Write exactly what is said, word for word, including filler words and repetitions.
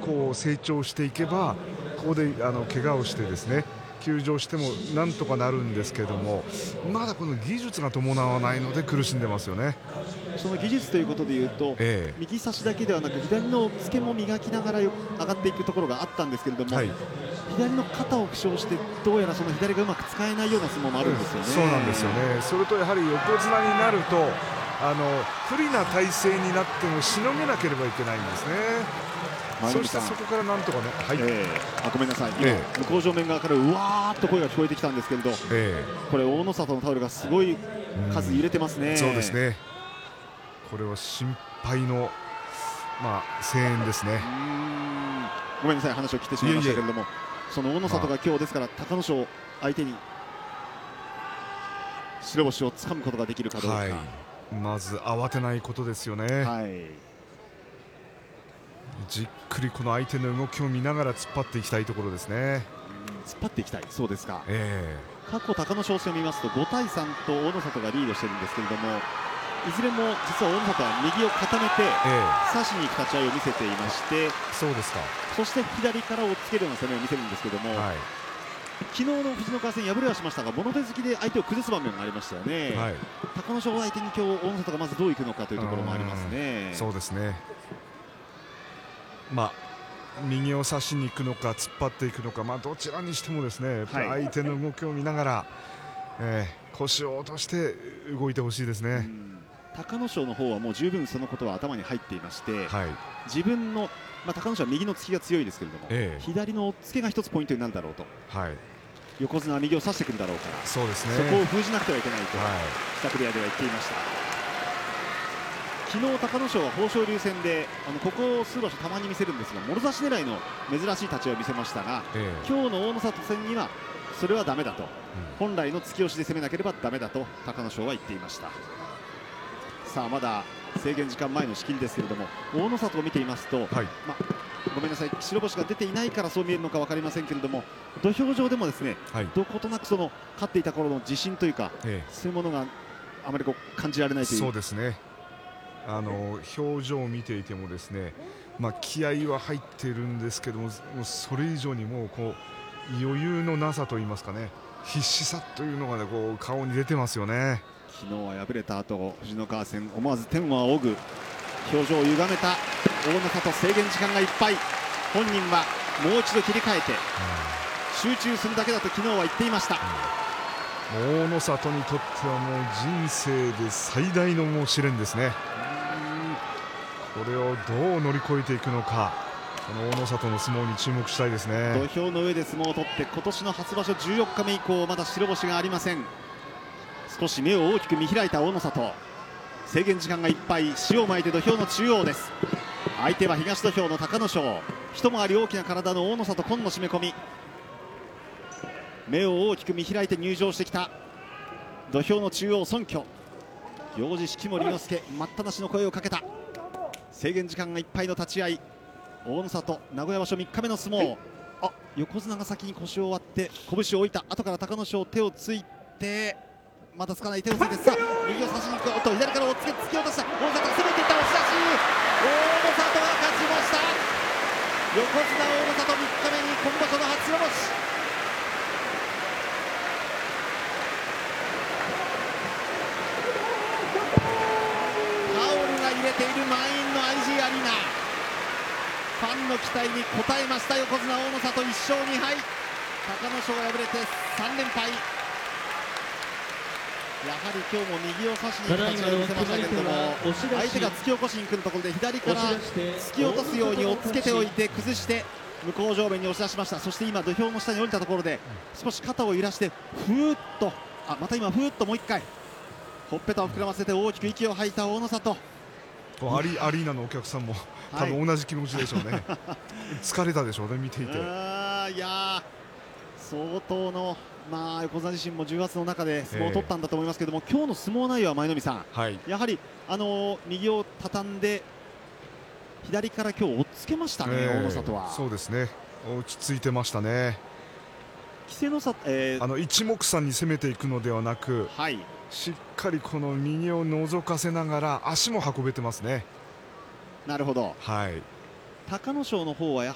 こう成長していけば、ここであの怪我をしてですね休場してもなんとかなるんですけども、まだこの技術が伴わないので苦しんでますよね。 その技術ということでいうと、ええ、右差しだけではなく左の突けも磨きながら上がっていくところがあったんですけれども、はい、左の肩を負傷してどうやらその左がうまく使えないような相撲もあるんですよね。 そうなんですよね。それとやはり横綱になるとあの不利な体勢になってもしのげなければいけないんですね。そしてそこからなんとかね、はい、 えー、あごめんなさい、今、えー、向正面側からうわーっと声が聞こえてきたんですけれど、えー、これ大野里のタオルがすごい数揺れてますね。 そうですね。これは心配の、まあ、声援ですね。うーん、ごめんなさい、話を切ってしまいましたけれども、いえいえ、その大野里が今日ですから隆の勝相手に白星をつかむことができるかどうか、はい、 まず慌てないことですよね。はい、じっくりこの相手の動きを見ながら突っ張っていきたいところですね。 突っ張っていきたい、そうですか。 えー、過去隆の勝戦を見ますとごたいさんと大野里がリードしているんですけれども、いずれも実は大野里は右を固めて差しに行く立ち合いを見せていまして、 そうですか。 そして左から押っつけるような攻めを見せるんですけれども、はい、昨日の藤の川戦敗れはしましたが、物手突きで相手を崩す場面がありましたよね。はい、隆の勝相手に今日大野里がまずどういくのかというところもありますね。 そうですね。まあ、右を差しに行くのか突っ張っていくのか、まあ、どちらにしてもですね、相手の動きを見ながら、えー、腰を落として動いてほしいですね。 隆の勝の方はもう十分そのことは頭に入っていまして、はい、自分の、まあ、隆の勝は右の突きが強いですけれども、えー、左の押っつけが一つポイントになるだろうと、はい、横綱は右を差してくるだろうから、 そうですね、 そこを封じなくてはいけないと、はい、支度部屋では言っていました。昨日隆の勝は豊昇龍戦であのここ数場所たまに見せるんですが、もろ差し狙いの珍しい立ち合いを見せましたが、えー、今日の大野里戦にはそれはだめだと、うん、本来の突き押しで攻めなければだめだと隆の勝は言っていました。さあまだ制限時間前の仕切りですけれども、大野里を見ていますと、はい、ま、ごめんなさい、白星が出ていないからそう見えるのか分かりませんけれども、土俵上でもですね、はい、どことなくその勝っていた頃の自信というか、ええ、そういうものがあまりこう感じられないという。 そうですね。あの表情を見ていてもですね、まあ、気合は入っているんですけども、もうそれ以上にもうこう余裕のなさといいますかね、必死さというのが、ね、こう顔に出てますよね。 昨日は敗れた後、藤の川戦思わず天を仰ぐ表情を歪めた大野里、制限時間がいっぱい、本人はもう一度切り替えて集中するだけだと昨日は言っていました。 うん、大野里にとってはもう人生で最大のもう試練ですね。これをどう乗り越えていくのか、この大野里の相撲に注目したいですね。 土俵の上で相撲を取って今年の初場所じゅうよっかめ以降まだ白星がありません。少し目を大きく見開いた大野里、制限時間がいっぱい、塩を巻いて土俵の中央です。相手は東土俵の隆の勝、一回り大きな体の大野里、今の締め込み、目を大きく見開いて入場してきた土俵の中央、尊居行司式守伊之助、待ったなしの声をかけた。制限時間がいっぱいの立ち合い、大野里名古屋場所みっかめの相撲、あ横綱が先に腰を割って拳を置いた後から隆の勝手をついて、まだつかない、手をついて、さあ右を差しに行く、おっと左から押っつけ突き落とした大野里、攻めていった、押し出し、大野里が勝ちました。横綱大野里みっかめに今場所の初白星。入れている満員の アイジー アリーナ、ファンの期待に応えました横綱大野里、いっしょうにはい、隆の勝敗れてさんれんぱい。やはり今日も右を差しに行く立ち合いを見せましたけれども、相手が突き起こしに来るところで左から突き落とすように押っつけておいて崩して向正面に押し出しました。そして今土俵の下に降りたところで少し肩を揺らしてふーっと、あまた今ふーっともう一回ほっぺたを膨らませて大きく息を吐いた大野里。 アリアリーナのお客さんも多分同じ気持ちでしょうね、はい、疲れたでしょうね、見ていて。 あいや相当の、まあ、横綱自身も重圧の中で相撲を取ったんだと思いますけども、えー、今日の相撲内容は舞の海さん、はい、やはり、あのー、右を畳んで左から今日押っつけましたね、えー、大野里は。 そうですね、落ち着いてましたね。 稀勢の里、えー、 あの一目散に攻めていくのではなく、はい、しっかりこの右を覗かせながら足も運べてますね。 なるほど、 はい、 隆の勝の方はや